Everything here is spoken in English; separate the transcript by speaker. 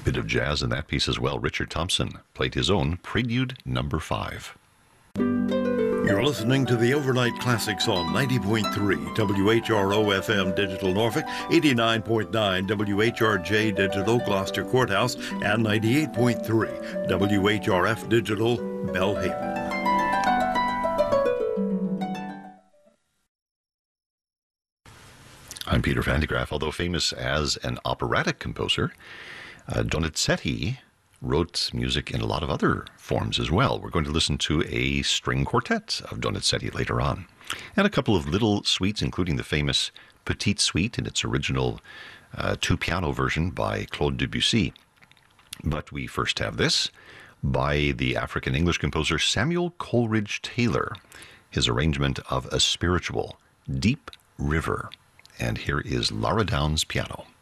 Speaker 1: Bit of jazz in that piece as well. Richard Thompson played his own Prelude Number 5.
Speaker 2: You're listening to the Overnight Classics on 90.3 WHRO FM Digital Norfolk, 89.9 WHRJ Digital Gloucester Courthouse, and 98.3 WHRF Digital Belhaven.
Speaker 1: I'm Peter Van de Graaff. Although famous as an operatic composer, Donizetti wrote music in a lot of other forms as well. We're going to listen to a string quartet of Donizetti later on, and a couple of little suites, including the famous Petite Suite in its original two-piano version by Claude Debussy. But we first have this by the African-English composer Samuel Coleridge Taylor, his arrangement of a spiritual, Deep River. And here is Lara Downs piano.